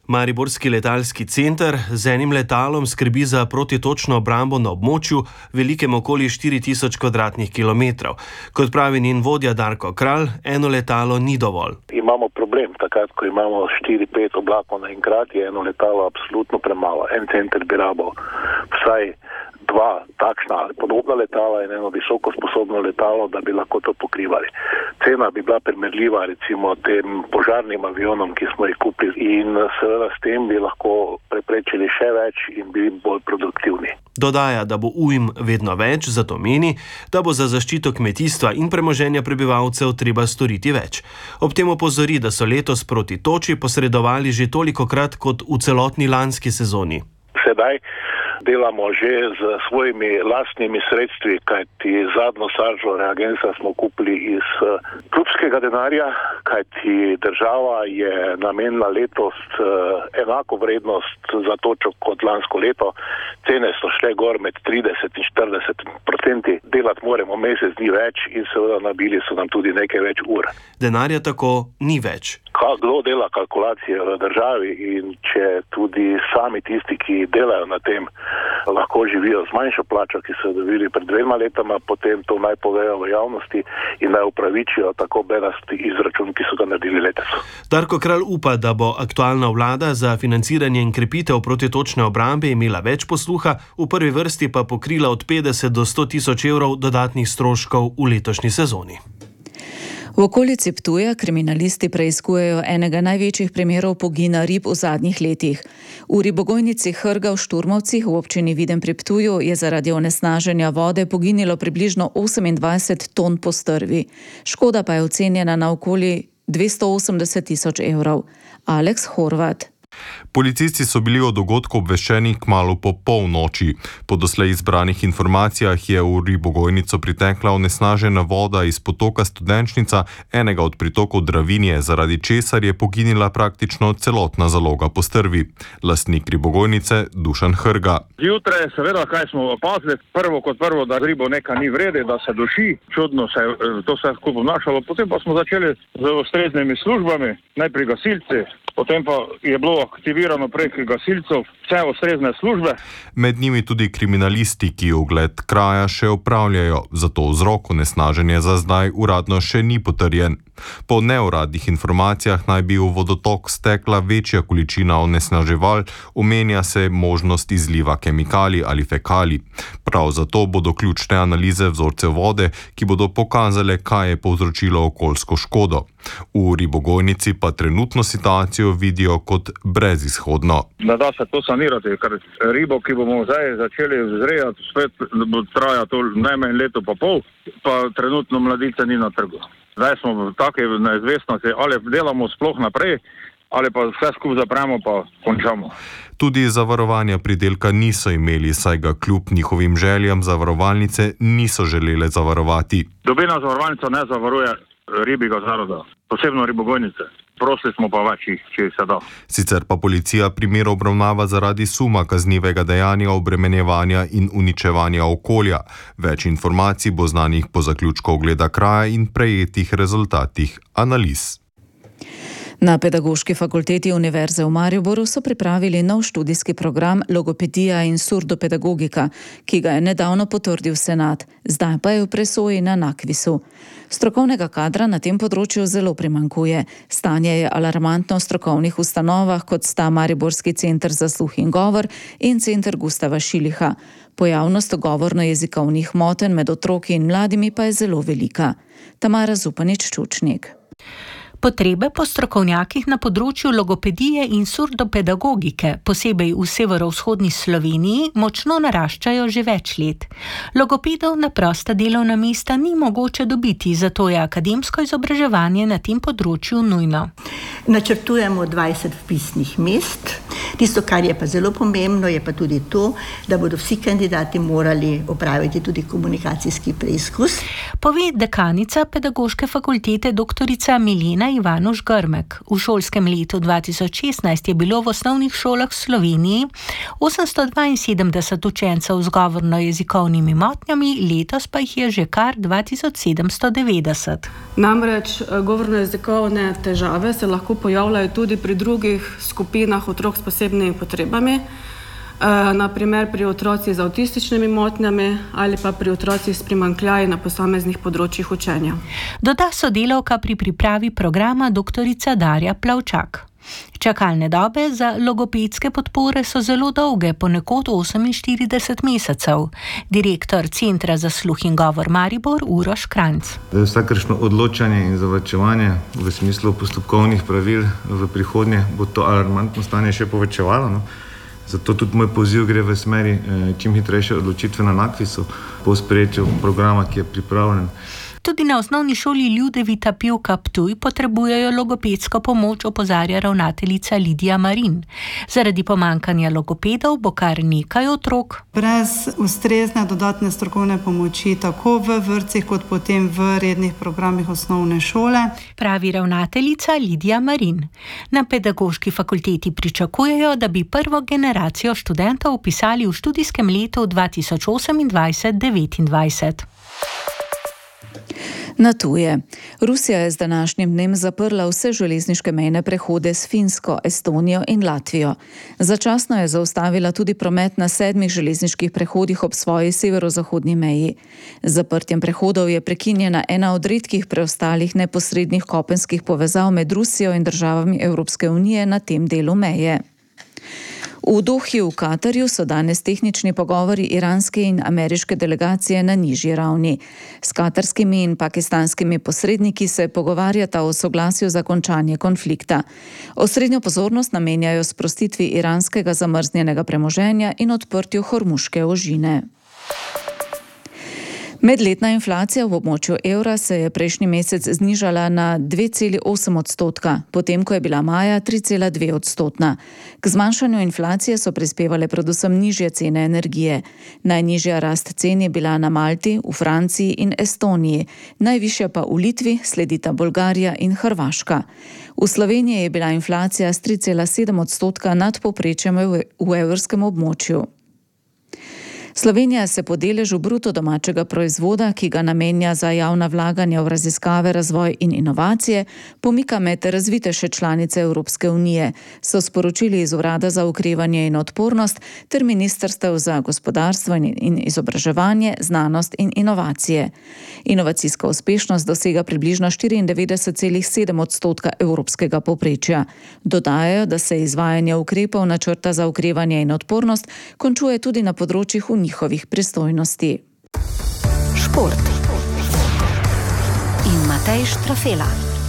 Mariborski letalski center z enim letalom skrbi za protitočno obrambo na območju, velikem okoli 4000 km². Kot pravi njen vodja Darko Kralj, eno letalo ni dovolj. Imamo problem, takrat, ko imamo 4-5 oblakov naenkrat, je eno letalo absolutno premalo. En center bi rabo vsaj 2 takšna ali podobna letala in eno visoko sposobno letalo, da bi lahko to pokrivali. Cena bi bila primerljiva recimo tem požarnim avionom, ki smo jih kupili, in seveda s tem bi lahko preprečili še več in bili bolj produktivni. Dodaja, da bo ujm vedno več, zato meni, da bo za zaščito kmetijstva in premoženja prebivalcev treba storiti več. Ob tem opozori, da so letos proti toči posredovali že tolikokrat kot v celotni lanski sezoni. Sedaj delamo že z svojimi lastnimi sredstvi, kajti zadnjo saržo reagensa smo kupili iz klubskega denarja, kajti država je namenila letos enako vrednost za točo kot lansko leto. Cene so šle gor med 30 in 40%. Delati moramo mesec dni več in seveda nabili so nam tudi nekaj več ur. Denarja tako ni več. Kdo dela kalkulacije v državi in če tudi sami tisti, ki delajo na tem, lahko živijo z manjšo plačo, ki so jo dobili pred 2 letoma, potem to naj povejo v javnosti in naj upravičijo tako bedasti izračun, ki so ga naredili letos. Darko Kralj upa, da bo aktualna vlada za financiranje in krepitev protitočne obrambe imela več posluha, v prvi vrsti pa pokrila od 50 do 100 tisoč evrov dodatnih stroškov v letošnji sezoni. V okolici Ptuja kriminalisti preiskujejo enega največjih primerov pogina rib v zadnjih letih. V ribogojnici Hrga v Šturmovcih v občini Videm pri Ptuju je zaradi onesnaženja vode poginilo približno 28 ton postrvi. Škoda pa je ocenjena na okoli 280 tisoč evrov. Aleks Horvat. Policisti so bili o dogodku obveščeni kmalu po polnoči. Po doslej izbranih informacijah je v ribogojnico pritekla onesnažena voda iz potoka Studenčnica, enega od pritokov Dravinje, zaradi česar je poginila praktično celotna zaloga postrvi. Lastnik ribogojnice Dušan Hrga. Zjutraj seveda, kaj smo opazili, prvo, da ribo neka ni vrede, da se duši, čudno se je to vse skupaj obnašalo, potem pa smo začeli z ustreznimi službami, najprej gasilci, potem pa je bilo aktivirano prek gasilcev vse ustrezne službe. Med njimi tudi kriminalisti, ki ogled kraja še opravljajo, zato vzrok onesnaženja za zdaj uradno še ni potrjen. Po neuradnih informacijah naj bi v vodotok stekla večja količina onesnaževal, omenja se možnost izliva kemikalij ali fekalij. Prav zato bodo ključne analize vzorcev vode, ki bodo pokazale, kaj je povzročilo okoljsko škodo. V ribogojnici pa trenutno situacijo vidijo kot brezizhodno. Ne da se to sanirati, ker ribo, ki bomo zdaj začeli vzrejati, spet bo traja to najmanj leto pa pol, pa trenutno mladice ni na trgu. Zdaj smo v taki neizvestnosti, ali delamo sploh naprej, ali pa vse skupaj zapremo pa končamo. Tudi zavarovanja pridelka niso imeli, saj ga kljub njihovim željam zavarovalnice niso želele zavarovati. Nobena zavarovalnica ne zavaruje ribjega zaroda, posebno ribogojnice. Prosili smo pa več jih, če se da. Sicer pa policija primer obravnava zaradi suma kaznivega dejanja obremenjevanja in uničevanja okolja. Več informacij bo znanih po zaključku ogleda kraja in prejetih rezultatih analiz. Na Pedagoški fakulteti Univerze v Mariboru so pripravili nov študijski program Logopedija in surdopedagogika, ki ga je nedavno potrdil senat, zdaj pa je v presoji na NAKVIS-u. Strokovnega kadra na tem področju zelo primanjkuje. Stanje je alarmantno v strokovnih ustanovah, kot sta Mariborski center za sluh in govor in center Gustava Šiliha. Pojavnost govorno-jezikovnih motenj med otroki in mladimi pa je zelo velika. Tamara Zupanič-Čučnik. Potrebe po strokovnjakih na področju logopedije in surdopedagogike, posebej v severovzhodni Sloveniji, močno naraščajo že več let. Logopedov na prosta delovna mesta ni mogoče dobiti, zato je akademsko izobraževanje na tem področju nujno. Načrtujemo 20 vpisnih mest Tisto, kar je pa zelo pomembno, je pa tudi to, da bodo vsi kandidati morali opraviti tudi komunikacijski preizkus. Pove dekanica Pedagoške fakultete doktorica Milena Ivanuš-Grmek. V šolskem letu 2016 je bilo v osnovnih šolah v Sloveniji 872 učencev z govorno-jezikovnimi motnjami, letos pa jih je že kar 2790. Namreč govorno-jezikovne težave se lahko pojavljajo tudi pri drugih skupinah otrok s posebnimi potrebami, naprimer pri otrocih z avtističnimi motnjami ali pa pri otrocih s primanjkljaji na posameznih področjih učenja. Doda sodelavka pri pripravi programa doktorica Darja Plavčak. Čakalne dobe za logopedske podpore so zelo dolge, ponekod 48 mesecev. Direktor Centra za sluh in govor Maribor Uroš Kranjc. Vsakršno odločanje in zavlačevanje v smislu postopkovnih pravil v prihodnje bo to alarmantno stanje še povečevalo. Zato tudi moj poziv gre v smeri čim hitrejše odločitve na NAKVIS-u po sprejetju programa, ki je pripravljen. Tudi na osnovni šoli Ljudevita Pivka Ptuj potrebujejo logopedsko pomoč, opozarja ravnateljica Lidija Marin. Zaradi pomankanja logopedov bo kar nekaj otrok brez ustrezne dodatne strokovne pomoči, tako v vrtcih kot potem v rednih programih osnovne šole, pravi ravnateljica Lidija Marin. Na Pedagoški fakulteti pričakujejo, da bi prvo generacijo študentov vpisali v študijskem letu 2028-2029. Na tuje. Rusija je z današnjim dnem zaprla vse železniške mejne prehode s Finsko, Estonijo in Latvijo. Začasno je zaustavila tudi promet na 7 železniških prehodih ob svoji severozahodni meji. Z zaprtjem prehodov je prekinjena ena od redkih preostalih neposrednih kopenskih povezav med Rusijo in državami Evropske unije na tem delu meje. V Dohi v Katarju so danes tehnični pogovori iranske in ameriške delegacije na nižji ravni. S katarskimi in pakistanskimi posredniki se pogovarjata o soglasju za končanje konflikta. Osrednjo pozornost namenjajo sprostitvi iranskega zamrznjenega premoženja in odprtju Hormuške ožine. Medletna inflacija v območju evra se je prejšnji mesec znižala na 2,8%, potem ko je bila maja 3,2%. K zmanjšanju inflacije so prispevale predvsem nižje cene energije. Najnižja rast cen je bila na Malti, v Franciji in Estoniji, najvišja pa v Litvi, sledita Bolgarija in Hrvaška. V Sloveniji je bila inflacija s 3,7% nad povprečjem v evrskem območju. Slovenija se po deležu bruto domačega proizvoda, ki ga namenja za javna vlaganja v raziskave, razvoj in inovacije, pomika med razvitejše članice Evropske unije, so sporočili iz Urada za okrevanje in odpornost ter Ministrstev za gospodarstvo in izobraževanje, znanost in inovacije. Inovacijska uspešnost dosega približno 94,7% evropskega povprečja. Dodajajo, da se izvajanje ukrepov načrta za okrevanje in odpornost končuje tudi na področjih njihovih pristojnosti. Šport in Matej Štrafela.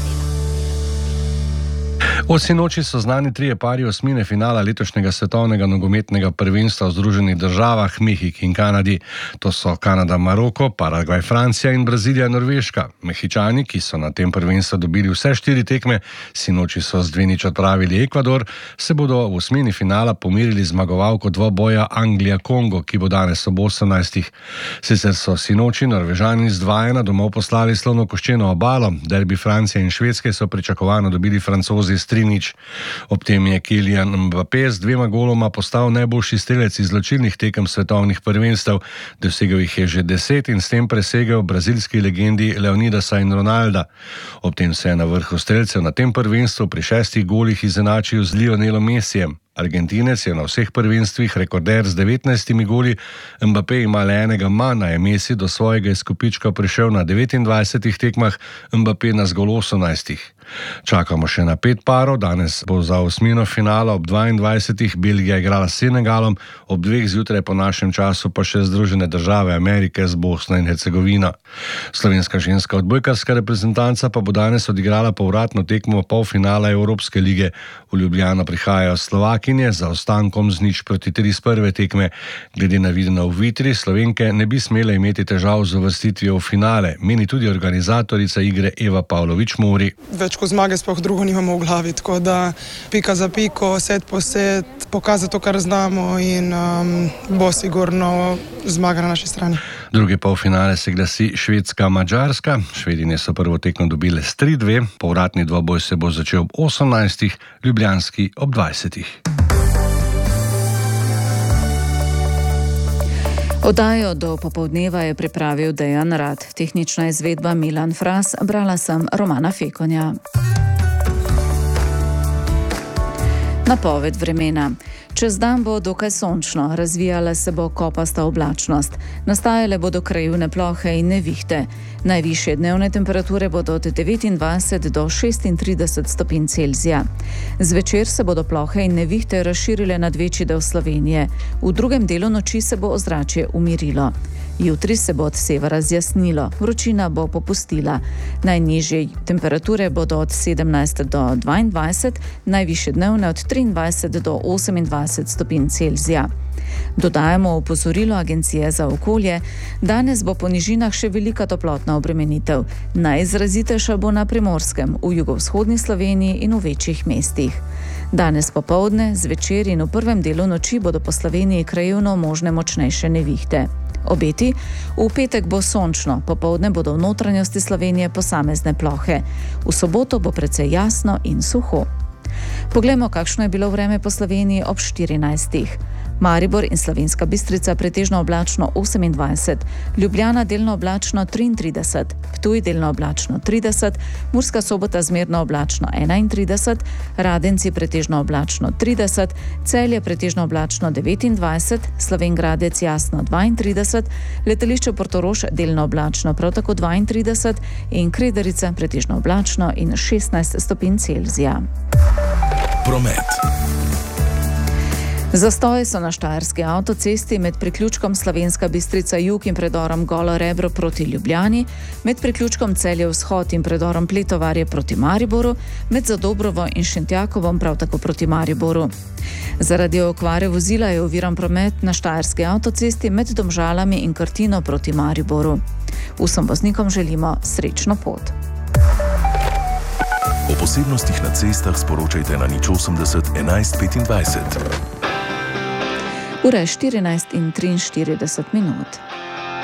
Od sinoči so znani 3 pari osmine finala letošnjega svetovnega nogometnega prvenstva v Združenih državah, Mehiki in Kanadi. To so Kanada, Maroko, Paragvaj, Francija in Brazilija, Norveška. Mehičani, ki so na tem prvenstvu dobili vse 4 tekme, sinoči so z 2-0 odpravili Ekvador, se bodo v osmini finala pomerili zmagovalko dvoboja Anglija-Kongo, ki bo danes ob 18. Sicer so sinoči Norvežani z 2-1 domov poslali Slonokoščeno obalo, derbi Francije in Švedske so pričakovano dobili Francozi s 3-0. Ob tem je Kylian Mbappé z 2 goloma postal najboljši strelec iz izločilnih tekem svetovnih prvenstev. Dosegel jih je že 10 in s tem presegel brazilski legendi Leonidasa in Ronalda. Ob tem se je na vrhu strelcev na tem prvenstvu pri 6 golih izenačil z Lionelom Messijem. Argentinec je na vseh prvenstvih rekorder z 19 goli, Mbappé ima le enega manj, je Messi do svojega izkupička prišel na 29 tekmah, Mbappé na zgolj 18. Čakamo še na 5 parov, danes bo za osmino finala ob 22. Belgija igrala s Senegalom, ob 2 zjutraj po našem času pa še Združene države Amerike z Bosno in Hercegovino. Slovenska ženska odbojkarska reprezentanca pa bo danes odigrala povratno tekmo polfinala Evropske lige. V Ljubljano prihajajo Slovakinje za ostankom z 0-3 z prve tekme. Glede na videno v Vitri, Slovenke ne bi smele imeti težav z uvrstitvijo v finale, meni tudi organizatorica igre Eva Pavlović-Mori. Več kot zmage sploh drugo nimamo v glavi, tako da pika za piko, set po set, pokazati to, kar znamo in bo sigurno zmaga na naši strani. Drugi polfinale se glasi Švedska-Madžarska. Švedinje so prvo tekmo dobile s 3-2, povratni dvoboj se bo začel ob 18, ljubljanski ob 20. Oddajo do popoldneva je pripravil Dejan Rad, tehnična izvedba Milan Fras, brala sem Romana Fekonja. Napoved vremena. Čez dan bo dokaj sončno, razvijala se bo kopasta oblačnost. Nastajale bodo krajevne plohe in nevihte. Najvišje dnevne temperature bodo od 29 do 36 stopinj Celzija. Zvečer se bodo plohe in nevihte razširile nad večji del Slovenije. V drugem delu noči se bo ozračje umirilo. Jutri se bo od severa zjasnilo, vročina bo popustila. Najnižje temperature bodo od 17 do 22, najvišje dnevne od 23 do 28 stopinj Celzija. Dodajamo opozorilo Agencije za okolje, danes bo po nižinah še velika toplotna obremenitev. Najizrazitejša bo na Primorskem, v jugovzhodni Sloveniji in v večjih mestih. Danes popoldne, zvečer in v prvem delu noči bodo po Sloveniji krajevno možne močnejše nevihte. Obeti, v petek bo sončno, popoldne bodo v notranjosti Slovenije posamezne plohe. V soboto bo precej jasno in suho. Poglejmo, kakšno je bilo vreme po Sloveniji ob 14. Maribor in Slovenska Bistrica pretežno oblačno 28, Ljubljana delno oblačno 33, Ptuj delno oblačno 30, Murska Sobota zmerno oblačno 31, Radenci pretežno oblačno 30, Celje pretežno oblačno 29, Slovenj Gradec jasno 32, Letališče Portorož delno oblačno prav tako 32 in Krederica pretežno oblačno in 16 stopinj Celzija. Promet. Zastoji so na štajerski avtocesti med priključkom Slovenska Bistrica jug in predorom Golo Rebro proti Ljubljani, med priključkom Celje vzhod in predorom Pletovarje proti Mariboru, med Zadobrovo in Šentjakovom prav tako proti Mariboru. Zaradi okvare vozila je oviran promet na štajerski avtocesti med Domžalami in Krtino proti Mariboru. Vsem voznikom želimo srečno pot. O posebnostih na cestah sporočajte na 080 11 25. Ura je 14:43 minut.